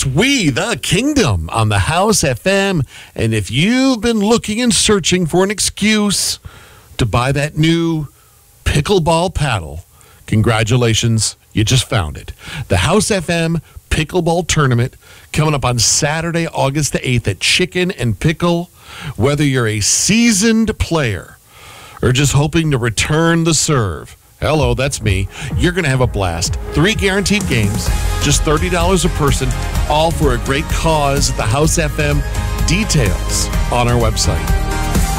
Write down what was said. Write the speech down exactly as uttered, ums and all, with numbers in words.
It's We the Kingdom on the House F M. And if you've been looking and searching for an excuse to buy that new pickleball paddle, congratulations, you just found it. The House F M Pickleball Tournament coming up on Saturday, August the eighth at Chicken and Pickle. Whether you're a seasoned player or just hoping to return the serve, hello, that's me, you're going to have a blast. Three guaranteed games, just thirty dollars a person, all for a great cause at the House F M. Details on our website.